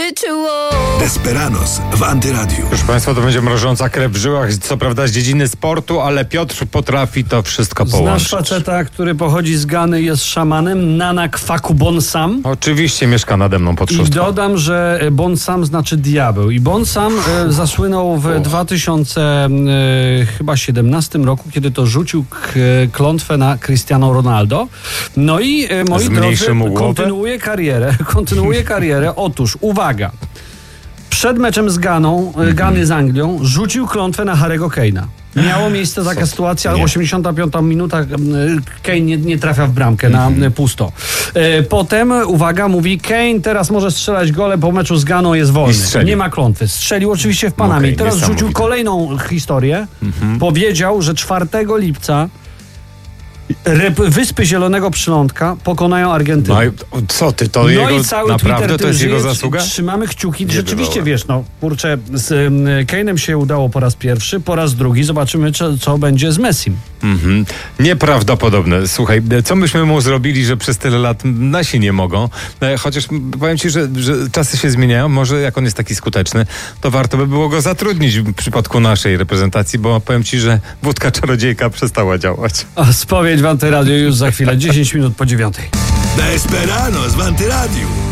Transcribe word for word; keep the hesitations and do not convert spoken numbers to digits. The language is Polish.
Desperados w Antyradiu. Proszę Państwa, to będzie mrożąca krew w żyłach, co prawda z dziedziny sportu, ale Piotr potrafi to wszystko połączyć. Znasz faceta, który pochodzi z Gany, jest szamanem, Nanak Faku Bonsam. Oczywiście mieszka nade mną pod szóstką. I dodam, że Bonsam znaczy diabeł. I Bonsam e, zasłynął w dwa tysiące siedemnastym roku, kiedy to rzucił k- klątwę na Cristiano Ronaldo. No i e, moi Zmniejszy drodzy, mu głowę? kontynuuje karierę. Kontynuuje karierę. Otóż, uwaga, przed meczem z Ganą, e, Gany z Anglią, rzucił klątwę na Harry'ego Kane'a. Miało miejsce taka Co? sytuacja, Nie. osiemdziesiąta piąta minuta, Kane nie, nie trafia w bramkę na Mhm. pusto. E, Potem, uwaga, mówi Kane teraz może strzelać gole, po meczu z Ganą jest I wolny. strzelił. Nie ma klątwy. Strzelił oczywiście w Panamie. Okej, I teraz rzucił niesamowite. kolejną historię. Powiedział, że czwartego lipca Rep- Wyspy Zielonego Przylądka pokonają Argentynę. No i co ty, to No jego, i cały naprawdę Twitter to jest tym jego żyje. zasługa? Trzymamy kciuki. Nie Rzeczywiście, bywało. wiesz, no kurczę, z um, Kane'em się udało po raz pierwszy, po raz drugi. Zobaczymy, co, co będzie z Messim. Mhm. Nieprawdopodobne. Słuchaj, co myśmy mu zrobili, że przez tyle lat nasi nie mogą? E, Chociaż powiem ci, że, że czasy się zmieniają. Może jak on jest taki skuteczny, to warto by było go zatrudnić w przypadku naszej reprezentacji, bo powiem ci, że wódka czarodziejka przestała działać. A spowiedź w Antyradiu już za chwilę, dziesięć minut po dziewiątej. Desperados w Antyradiu.